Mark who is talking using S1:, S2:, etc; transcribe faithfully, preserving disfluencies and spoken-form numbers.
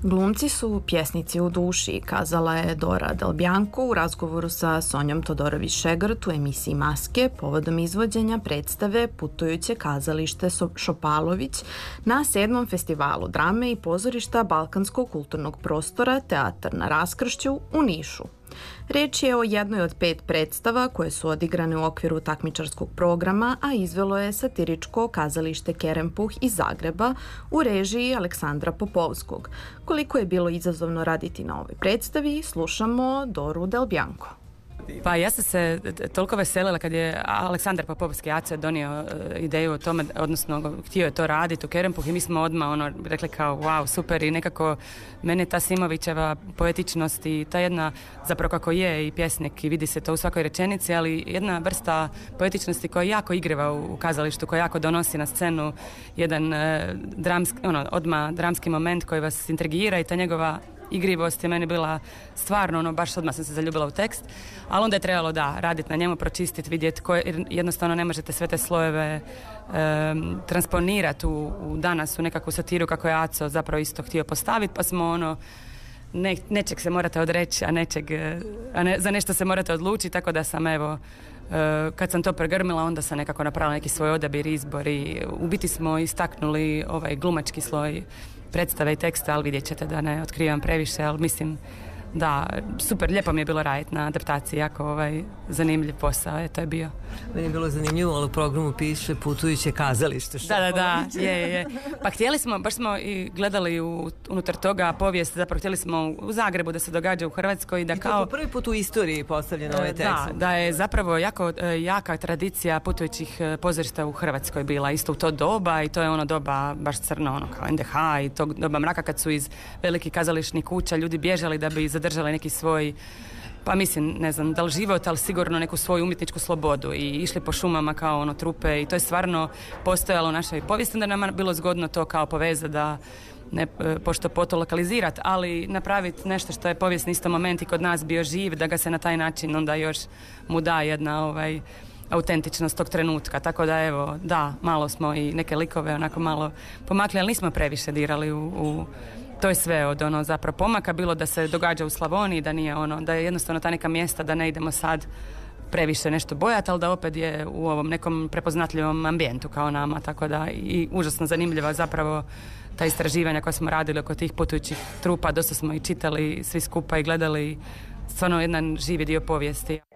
S1: Glumci su pjesnici u duši, kazala je Dora Del Bianco u razgovoru sa Sonjom Todorović-Šegrt u emisiji Maske povodom izvođenja predstave Putujuće kazalište Šopalović na sedmom festivalu drame i pozorišta Balkanskog kulturnog prostora Teatar na Raskršću u Nišu. Riječ je o jednoj od pet predstava koje su odigrane u okviru takmičarskog programa, a izvelo je satiričko kazalište Kerempuh iz Zagreba u režiji Aleksandra Popovskog. Koliko je bilo izazovno raditi na ovoj predstavi, slušamo Doru Del Bianco.
S2: Pa ja sam se toliko veselila kad je Aleksandar Popovski Aco donio ideju o tome, odnosno htio je to raditi u Kerempuh i mi smo odmah ono, rekli kao wow, super, i nekako mene ta Simovićeva poetičnost i ta jedna, zapravo kako je i pjesnik i vidi se to u svakoj rečenici, ali jedna vrsta poetičnosti koja jako igriva u, u kazalištu, koja jako donosi na scenu jedan eh, dramski, ono, odmah dramski moment koji vas intrigira i ta njegova igrivost je meni bila stvarno, ono, baš odmah sam se zaljubila u tekst, ali onda je trebalo da raditi na njemu, pročistiti, vidjeti koje, jer jednostavno ne možete sve te slojeve um, transponirati u, u danas u nekakvu satiru kako je Aco zapravo isto htio postaviti, pa smo ono ne, nečeg se morate odreći, a nečeg a ne, za nešto se morate odlučiti, tako da sam evo uh, kad sam to pregrmila, onda sam nekako napravila neki svoj odabir, izbor i u biti smo istaknuli ovaj glumački sloj predstave i teksta, ali vidjet ćete da ne otkrivam previše, ali mislim da, super, lijepo mi je bilo raditi na adaptaciji, jako ovaj, zanimljiv posao je to je bio.
S3: Meni je bilo zanimljivo, ali u programu piše Putujuće kazalište.
S2: Da, da, da, je, je. Pa htjeli smo, baš smo i gledali u, unutar toga povijest, zapravo htjeli smo u Zagrebu da se događa u Hrvatskoj i da
S3: I
S2: kao...
S3: I to po prvi put u istoriji postavljeno ovaj tekst.
S2: Da, da je zapravo jako jaka tradicija putujućih pozorišta u Hrvatskoj bila isto u to doba i to je ono doba baš crno, ono kao en de ha i tog doba mraka kad su iz velikih kazališnih kuća ljudi bježali da bi zadržali neki svoj, pa mislim, ne znam, da li život, ali sigurno neku svoju umjetničku slobodu i išli po šumama kao ono trupe i to je stvarno postojalo u našoj povijesti, da nam je bilo zgodno to kao poveza da ne pošto poto lokalizirati, ali napraviti nešto što je povijesni isto moment i kod nas bio živ, da ga se na taj način onda još mu da jedna ovaj autentičnost tog trenutka, tako da evo, da, malo smo i neke likove onako malo pomakli, ali nismo previše dirali u, u to je sve od ono zapravo pomaka, bilo da se događa u Slavoniji, da nije ono, da je jednostavno ta neka mjesta da ne idemo sad previše nešto bojati, ali da opet je u ovom nekom prepoznatljivom ambijentu kao nama, tako da i užasno zanimljiva zapravo ta istraživanja koja smo radili oko tih putujućih trupa, dosta smo i čitali svi skupa i gledali, stvarno jedan živi dio povijesti.